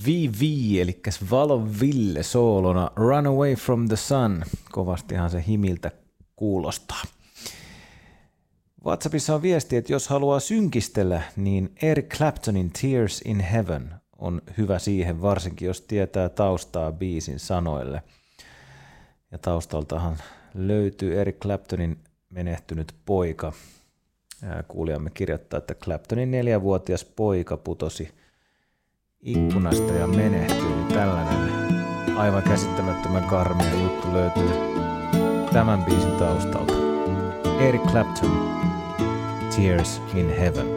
VV, eli Valon Ville soolona Run Away from the Sun. Kovastihan se himiltä kuulostaa. WhatsAppissa on viesti, että jos haluaa synkistellä, niin Eric Claptonin Tears in Heaven on hyvä siihen, varsinkin jos tietää taustaa biisin sanoille. Ja taustaltahan löytyy Eric Claptonin menehtynyt poika. Kuulijamme kirjoittaa, että Claptonin 4-vuotias poika putosi ikkunasta ja menehtyi. Tällainen aivan käsittämättömän karmea juttu löytyy tämän biisin taustalta. Eric Clapton, Tears in Heaven.